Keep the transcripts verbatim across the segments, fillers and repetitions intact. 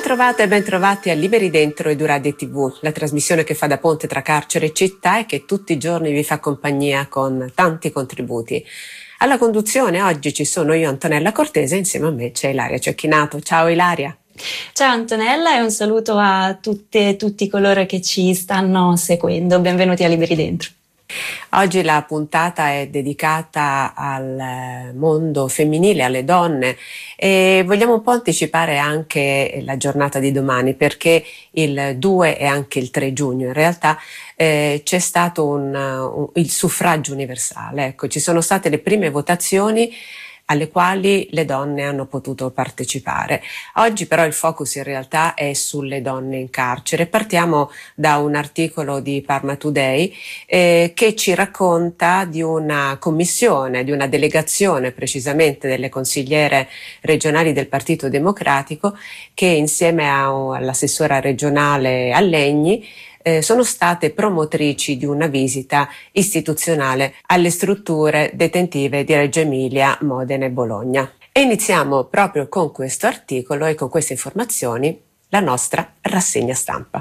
Bentrovate e bentrovati a Liberi Dentro ed Uradio tivù, la trasmissione che fa da ponte tra carcere e città e che tutti i giorni vi fa compagnia con tanti contributi. Alla conduzione oggi ci sono io, Antonella Cortese, e insieme a me c'è Ilaria Cecchinato. Ciao Ilaria. Ciao Antonella e un saluto a tutte e tutti coloro che ci stanno seguendo. Benvenuti a Liberi Dentro. Oggi la puntata è dedicata al mondo femminile, alle donne, e vogliamo un po' anticipare anche la giornata di domani, perché il due e anche il tre giugno in realtà eh, c'è stato un, un, il suffragio universale. Ecco, ci sono state le prime votazioni alle quali le donne hanno potuto partecipare. Oggi però il focus in realtà è sulle donne in carcere. Partiamo da un articolo di Parma Today eh, che ci racconta di una commissione, di una delegazione precisamente delle consigliere regionali del Partito Democratico che insieme a, all'assessora regionale Allegni Eh, sono state promotrici di una visita istituzionale alle strutture detentive di Reggio Emilia, Modena e Bologna. E iniziamo proprio con questo articolo e con queste informazioni la nostra rassegna stampa.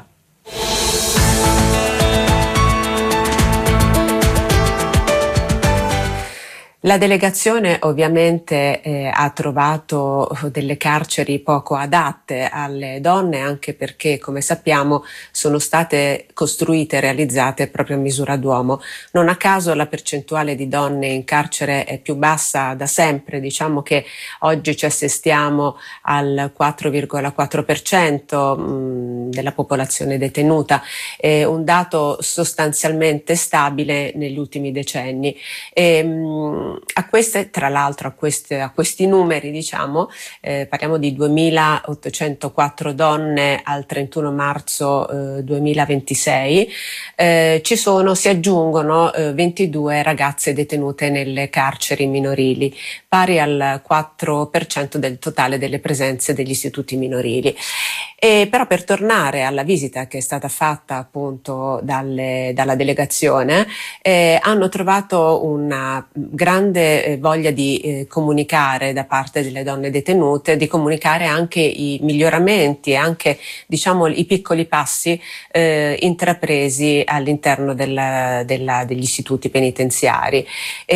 La delegazione ovviamente eh, ha trovato delle carceri poco adatte alle donne, anche perché, come sappiamo, sono state costruite e realizzate proprio a misura d'uomo. Non a caso la percentuale di donne in carcere è più bassa da sempre. Diciamo che oggi ci assestiamo al quattro virgola quattro per cento mh, della popolazione detenuta, è un dato sostanzialmente stabile negli ultimi decenni. E, mh, A queste, tra l'altro, a, queste, a questi numeri, diciamo, eh, parliamo di duemilaottocentoquattro donne al trentuno marzo eh, duemilaventisei, eh, ci sono, si aggiungono eh, ventidue ragazze detenute nelle carceri minorili, pari al quattro per cento del totale delle presenze degli istituti minorili. E però per tornare alla visita che è stata fatta appunto dalle, dalla delegazione, eh, hanno trovato una grande eh, voglia di eh, comunicare da parte delle donne detenute, di comunicare anche i miglioramenti e anche, diciamo, i piccoli passi eh, intrapresi all'interno della, della, degli istituti penitenziari.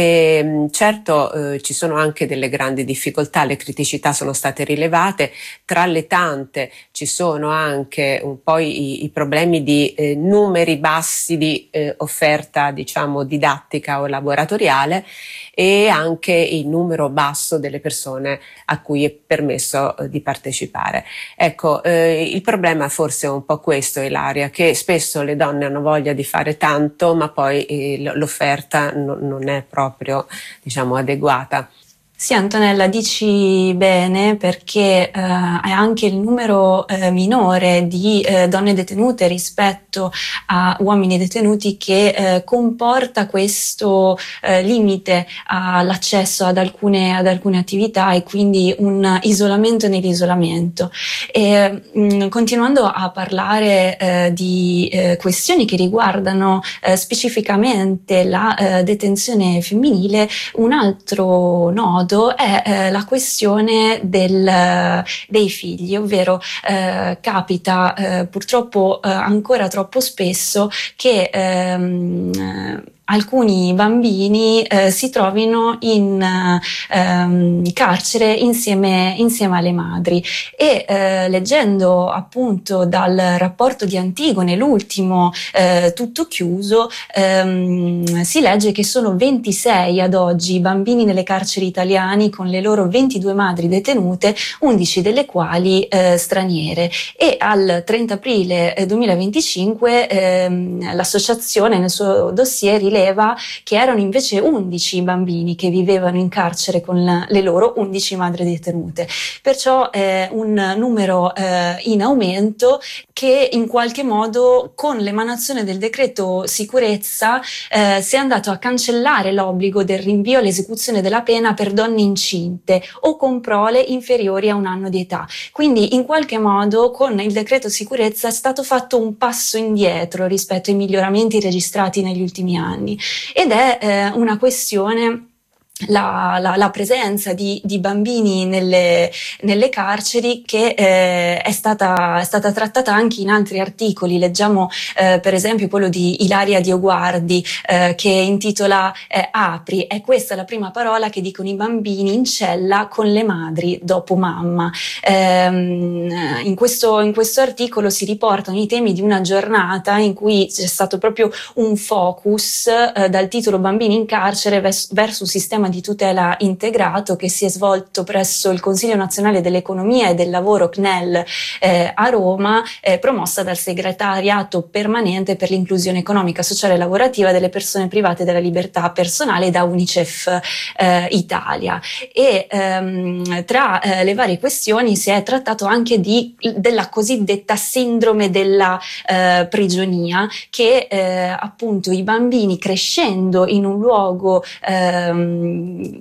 E, certo eh, ci sono anche delle grandi difficoltà, le criticità sono state rilevate, tra le tante ci sono anche un po' i, i problemi di eh, numeri bassi di eh, offerta, diciamo, didattica o laboratoriale, e anche il numero basso delle persone a cui è permesso eh, di partecipare. Ecco, eh, il problema forse è un po' questo, Ilaria, che spesso le donne hanno voglia di fare tanto, ma poi eh, l'offerta no, non è proprio, diciamo, adeguata. Sì, Antonella, dici bene, perché eh, è anche il numero eh, minore di eh, donne detenute rispetto a uomini detenuti che eh, comporta questo eh, limite all'accesso ad alcune, ad alcune attività e quindi un isolamento nell'isolamento. E, mh, continuando a parlare eh, di eh, questioni che riguardano eh, specificamente la eh, detenzione femminile, un altro nodo è eh, la questione del, dei figli, ovvero eh, capita eh, purtroppo eh, ancora troppo spesso che ehm, alcuni bambini eh, si trovino in ehm, carcere insieme, insieme alle madri e eh, leggendo appunto dal rapporto di Antigone, l'ultimo eh, tutto chiuso, ehm, si legge che sono ventisei ad oggi i bambini nelle carceri italiane con le loro ventidue madri detenute, undici delle quali eh, straniere, e al trenta aprile duemilaventicinque ehm, l'associazione nel suo dossier rileva che erano invece undici i bambini che vivevano in carcere con la, le loro undici madri detenute. Perciò è un numero eh, in aumento che in qualche modo con l'emanazione del decreto sicurezza eh, si è andato a cancellare l'obbligo del rinvio all'esecuzione della pena per donne incinte o con prole inferiori a un anno di età. Quindi in qualche modo con il decreto sicurezza è stato fatto un passo indietro rispetto ai miglioramenti registrati negli ultimi anni. Ed è eh, una questione La, la, la presenza di, di bambini nelle, nelle carceri che eh, è, stata, è stata trattata anche in altri articoli. Leggiamo eh, per esempio quello di Ilaria Dioguardi eh, che intitola eh, Apri, è questa la prima parola che dicono i bambini in cella con le madri dopo mamma. Ehm, in, questo, in questo articolo si riportano i temi di una giornata in cui c'è stato proprio un focus eh, dal titolo Bambini in carcere vers- verso un sistema di tutela integrato che si è svolto presso il Consiglio Nazionale dell'Economia e del Lavoro C N E L eh, a Roma, eh, promossa dal Segretariato Permanente per l'Inclusione Economica, Sociale e Lavorativa delle Persone Private della Libertà Personale da UNICEF eh, Italia. E ehm, tra eh, le varie questioni si è trattato anche di, della cosiddetta sindrome della eh, prigionia, che eh, appunto i bambini crescendo in un luogo ehm,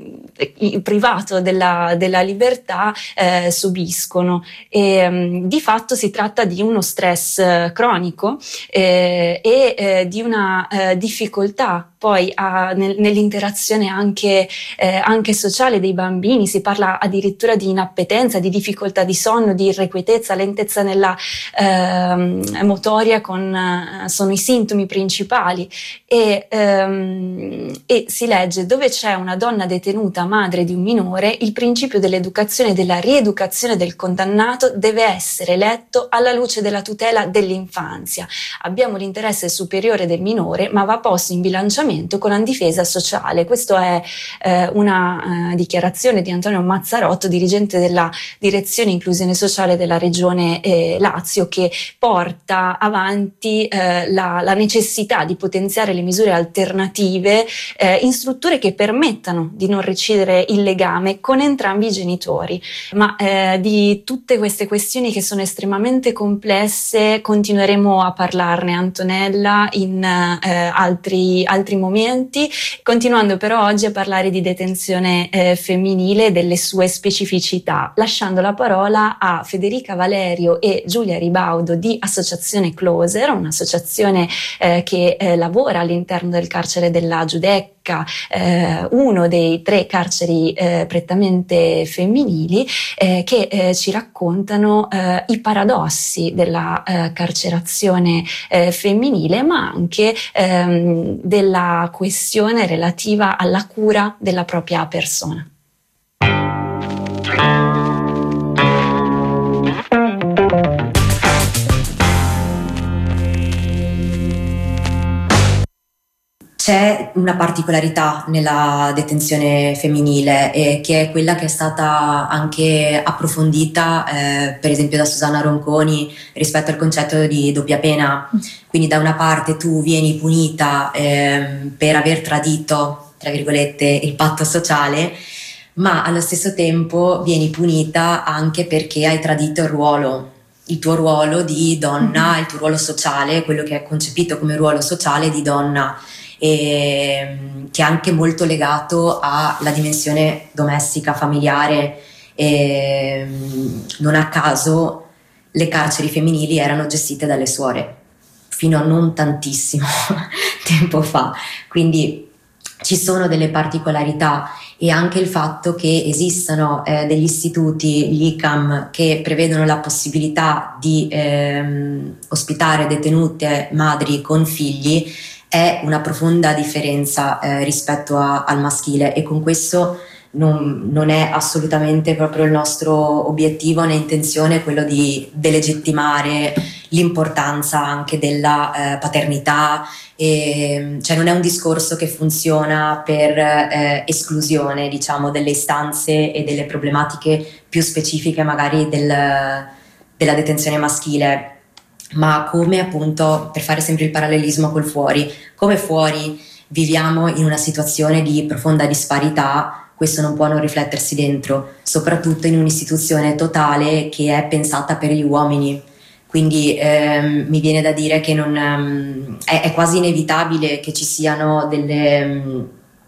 privato della, della libertà eh, subiscono. E, um, di fatto si tratta di uno stress eh, cronico eh, e eh, di una eh, difficoltà poi a, nel, nell'interazione anche, eh, anche sociale dei bambini. Si parla addirittura di inappetenza, di difficoltà di sonno, di irrequietezza, lentezza nella eh, motoria con, eh, sono i sintomi principali. E, ehm, e si legge: dove c'è una donna detenuta, madre di un minore, il principio dell'educazione e della rieducazione del condannato deve essere letto alla luce della tutela dell'infanzia. Abbiamo l'interesse superiore del minore, ma va posto in bilanciamento con la difesa sociale. Questa è eh, una eh, dichiarazione di Antonio Mazzarotto, dirigente della Direzione Inclusione Sociale della Regione eh, Lazio, che porta avanti eh, la, la necessità di potenziare le misure alternative eh, in strutture che permettano di non recidere il legame con entrambi i genitori. Ma eh, di tutte queste questioni, che sono estremamente complesse, continueremo a parlarne, Antonella, in eh, altri, altri momenti, continuando però oggi a parlare di detenzione eh, femminile e delle sue specificità, lasciando la parola a Federica Valerio e Giulia Ribaudo di Associazione Closer, un'associazione eh, che eh, lavora all'interno del carcere della Giudecca, eh, uno dei tre carceri eh, prettamente femminili, eh, che eh, ci raccontano eh, i paradossi della eh, carcerazione eh, femminile, ma anche ehm, della questione relativa alla cura della propria persona. C'è una particolarità nella detenzione femminile, eh, che è quella che è stata anche approfondita eh, per esempio da Susanna Ronconi rispetto al concetto di doppia pena. Quindi da una parte tu vieni punita eh, per aver tradito, tra virgolette, il patto sociale, ma allo stesso tempo vieni punita anche perché hai tradito il ruolo, il tuo ruolo di donna, il tuo ruolo sociale, quello che è concepito come ruolo sociale di donna, e che è anche molto legato alla dimensione domestica, familiare. E non a caso le carceri femminili erano gestite dalle suore fino a non tantissimo tempo fa, quindi ci sono delle particolarità, e anche il fatto che esistano eh, degli istituti, gli I C A M, che prevedono la possibilità di ehm, ospitare detenute madri con figli, è una profonda differenza eh, rispetto a, al maschile, e con questo non, non è assolutamente proprio il nostro obiettivo né intenzione quello di delegittimare l'importanza anche della eh, paternità, e, cioè non è un discorso che funziona per eh, esclusione, diciamo, delle istanze e delle problematiche più specifiche magari del, della detenzione maschile, ma come, appunto, per fare sempre il parallelismo col fuori, come fuori viviamo in una situazione di profonda disparità, questo non può non riflettersi dentro, soprattutto in un'istituzione totale che è pensata per gli uomini. Quindi ehm, mi viene da dire che non, um, è, è quasi inevitabile che ci siano delle, um,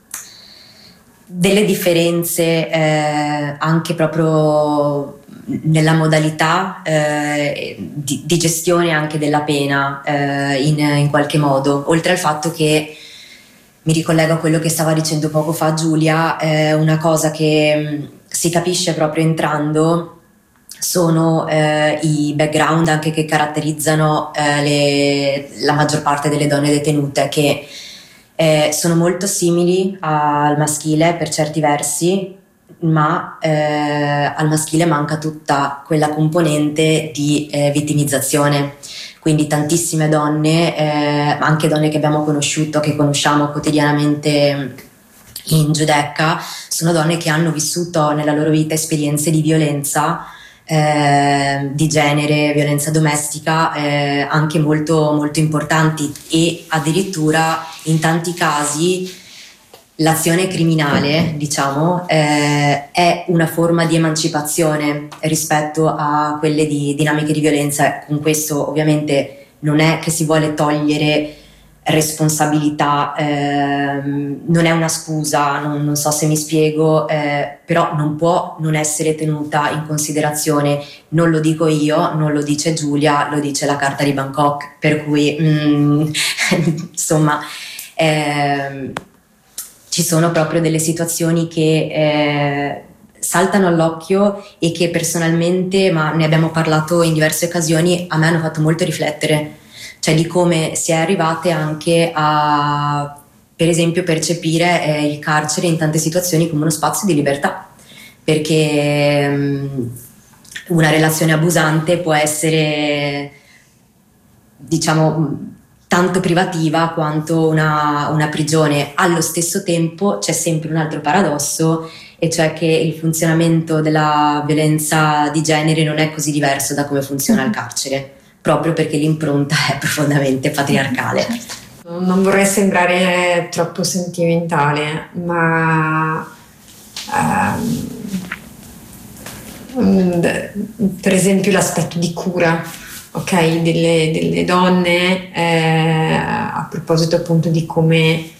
delle differenze eh, anche proprio nella modalità eh, di, di gestione anche della pena eh, in, in qualche modo, oltre al fatto che mi ricollego a quello che stava dicendo poco fa Giulia, eh, una cosa che mh, si capisce proprio entrando sono eh, i background anche che caratterizzano eh, le, la maggior parte delle donne detenute, che eh, sono molto simili al maschile per certi versi, ma eh, al maschile manca tutta quella componente di eh, vittimizzazione. Quindi tantissime donne, eh, anche donne che abbiamo conosciuto, che conosciamo quotidianamente in Giudecca, sono donne che hanno vissuto nella loro vita esperienze di violenza eh, di genere, violenza domestica, eh, anche molto, molto importanti, e addirittura in tanti casi l'azione criminale, diciamo, eh, è una forma di emancipazione rispetto a quelle di dinamiche di violenza. Con questo ovviamente non è che si vuole togliere responsabilità, ehm, non è una scusa, non, non so se mi spiego, eh, però non può non essere tenuta in considerazione. Non lo dico io, non lo dice Giulia, lo dice la Carta di Bangkok, per cui mm, insomma ehm, ci sono proprio delle situazioni che eh, saltano all'occhio e che personalmente, ma ne abbiamo parlato in diverse occasioni, a me hanno fatto molto riflettere, cioè di come si è arrivate anche a, per esempio, percepire eh, il carcere in tante situazioni come uno spazio di libertà, perché um, una relazione abusante può essere, diciamo, tanto privativa quanto una, una prigione. Allo stesso tempo c'è sempre un altro paradosso, e cioè che il funzionamento della violenza di genere non è così diverso da come funziona il carcere, proprio perché l'impronta è profondamente patriarcale. Non vorrei sembrare troppo sentimentale, ma um, per esempio l'aspetto di cura, ok, delle, delle donne, eh, a proposito appunto di come, eh,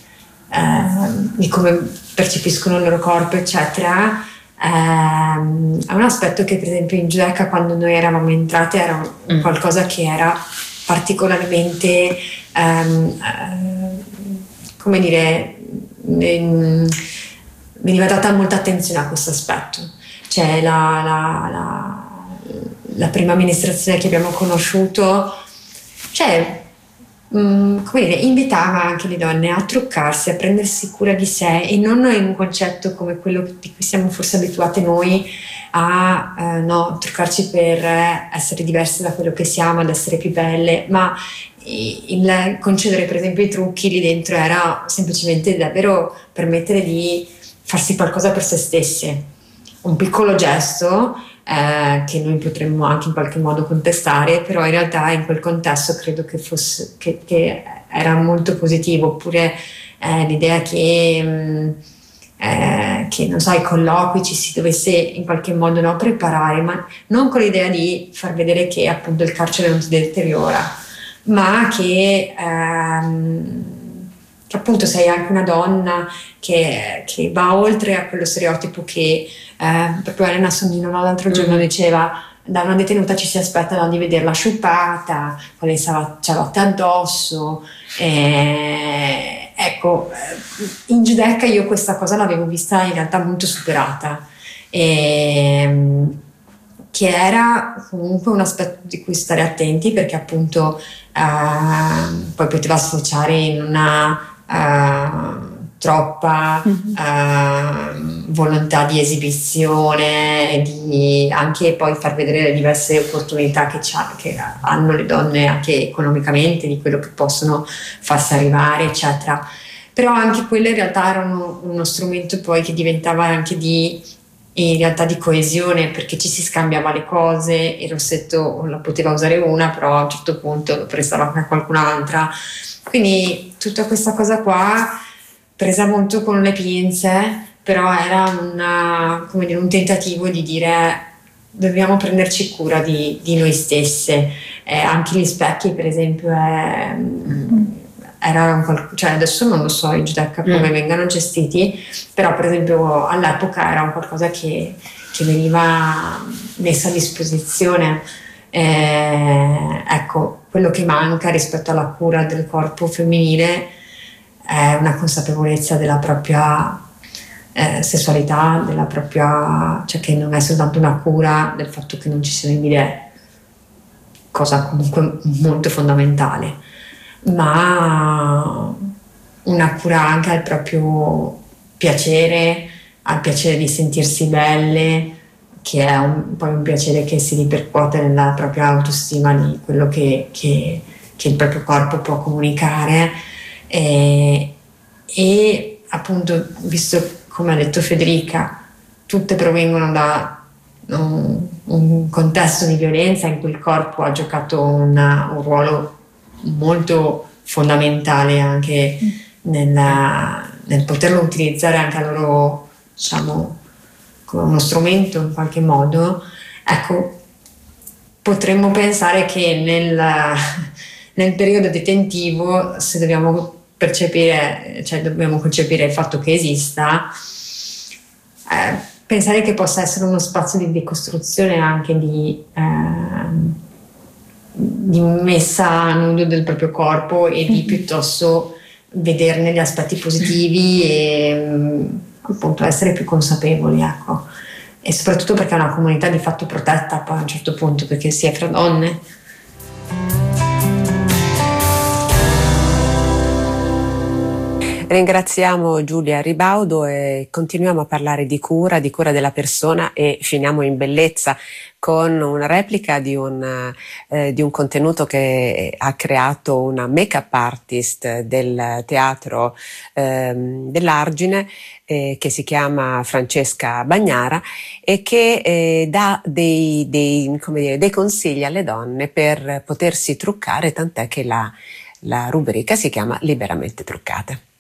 di come percepiscono il loro corpo, eccetera, eh, è un aspetto che per esempio in Giudecca, quando noi eravamo entrate, era mm. qualcosa che era particolarmente, ehm, eh, come dire, in, veniva data molta attenzione a questo aspetto. Cioè la, la, la la prima amministrazione che abbiamo conosciuto, cioè, mh, come dire, invitava anche le donne a truccarsi, a prendersi cura di sé, e non in un concetto come quello di cui siamo forse abituate noi a eh, no, truccarci per essere diverse da quello che siamo, ad essere più belle, ma il concedere per esempio i trucchi lì dentro era semplicemente davvero permettere di farsi qualcosa per se stesse, un piccolo gesto Eh, che noi potremmo anche in qualche modo contestare, però in realtà in quel contesto credo che fosse che, che era molto positivo. Oppure eh, l'idea che, mh, eh, che non so, ai colloqui ci si dovesse in qualche modo no, preparare, ma non con l'idea di far vedere che appunto il carcere non si deteriora, ma che ehm, che appunto sei anche una donna che, che va oltre a quello stereotipo che eh, proprio Elena Sonnino l'altro mm. giorno diceva: da una detenuta ci si aspetta no, di vederla sciupata, con le ciabatte addosso. Eh, ecco, in Giudecca io questa cosa l'avevo vista in realtà molto superata, e, che era comunque un aspetto di cui stare attenti, perché appunto eh, poi poteva sfociare in una Uh, troppa uh, volontà di esibizione, di anche poi far vedere le diverse opportunità che, che hanno le donne anche economicamente, di quello che possono farsi arrivare, eccetera. Però anche quelle in realtà erano uno strumento poi che diventava anche di in realtà di coesione, perché ci si scambiava le cose e Rossetto la poteva usare una, però a un certo punto lo prestava anche a qualcun'altra. Quindi tutta questa cosa qua presa molto con le pinze, però era una, come dire, un tentativo di dire: dobbiamo prenderci cura di, di noi stesse. Eh, anche gli specchi per esempio è, era un, cioè adesso non lo so in Giudecca come mm. vengano gestiti, però per esempio all'epoca era un qualcosa che, che veniva messo a disposizione. Eh, ecco, quello che manca rispetto alla cura del corpo femminile è una consapevolezza della propria eh, sessualità, della propria, cioè che non è soltanto una cura del fatto che non ci siano i bidet, cosa comunque molto fondamentale, ma una cura anche al proprio piacere, al piacere di sentirsi belle, che è un, poi un piacere che si ripercuote nella propria autostima di quello che, che, che il proprio corpo può comunicare. E, e appunto, visto come ha detto Federica, tutte provengono da un, un contesto di violenza in cui il corpo ha giocato una, un ruolo molto fondamentale anche nella, nel poterlo utilizzare anche a loro, diciamo, come uno strumento in qualche modo. Ecco, potremmo pensare che nel, nel periodo detentivo, se dobbiamo percepire, cioè dobbiamo concepire il fatto che esista, eh, pensare che possa essere uno spazio di decostruzione anche di, eh, di messa a nudo del proprio corpo e di piuttosto vederne gli aspetti positivi e appunto essere più consapevoli, ecco. E soprattutto perché è una comunità di fatto protetta poi a un certo punto, perché si è fra donne. Ringraziamo Giulia Ribaudo e continuiamo a parlare di cura, di cura della persona, e finiamo in bellezza con una replica di un, eh, di un contenuto che ha creato una make-up artist del teatro eh, dell'Argine, eh, che si chiama Francesca Bagnara e che eh, dà dei, dei, come dire, dei consigli alle donne per potersi truccare, tant'è che la, la rubrica si chiama Liberamente Truccate.